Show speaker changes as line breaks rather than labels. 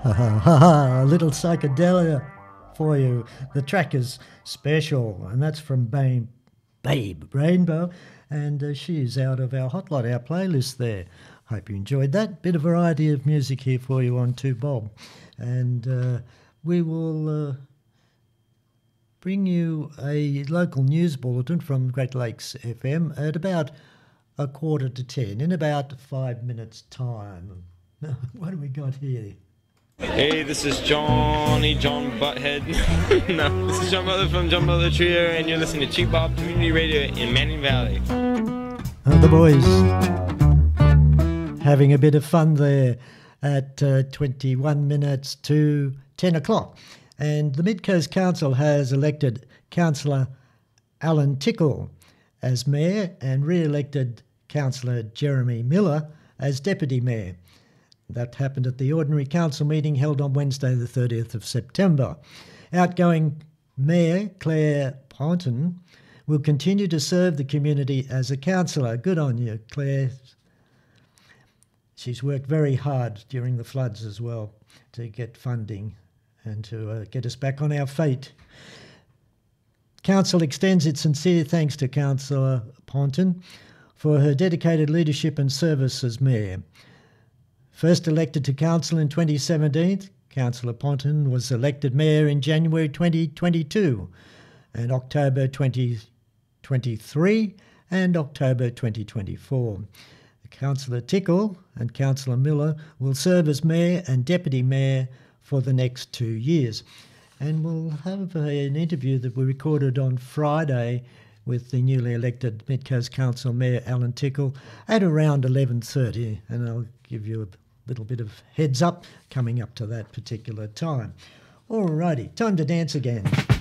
A little psychedelia for you. The track is Special, and that's from Babe Rainbow, and she's out of our Hot Lot, our playlist there. Hope you enjoyed that. Bit of variety of music here for you on 2Bob. And we will bring you a local news bulletin from Great Lakes FM at about 9:45, in about 5 minutes' time. What do we got here?
Hey, this is John Butthead. No, this is John Butler from John Butler Trio, and you're listening to 2Bob Community Radio in Manning Valley.
The boys having a bit of fun there at 21 minutes to 10 o'clock. And the Mid-Coast Council has elected Councillor Alan Tickle as Mayor and re-elected Councillor Jeremy Miller as Deputy Mayor. That happened at the ordinary council meeting held on Wednesday the 30th of September. Outgoing Mayor Claire Ponton will continue to serve the community as a councillor. Good on you, Claire. She's worked very hard during the floods as well to get funding and to get us back on our feet. Council extends its sincere thanks to Councillor Ponton for her dedicated leadership and service as Mayor. First elected to council in 2017, Councillor Ponton was elected Mayor in January 2022 and October 2023 and October 2024. Councillor Tickle and Councillor Miller will serve as Mayor and Deputy Mayor for the next 2 years. And we'll have an interview that we recorded on Friday with the newly elected Mid-Coast Council Mayor Alan Tickle at around 11:30, and I'll give you a little bit of heads up coming up to that particular time. Alrighty, time to dance again.